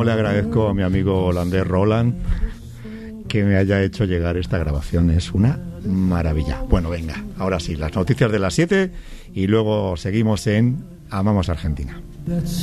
le agradezco a mi amigo holandés Roland que me haya hecho llegar esta grabación. Es una maravilla. Bueno, venga, ahora sí, las noticias de las 7 y luego seguimos en Amamos Argentina.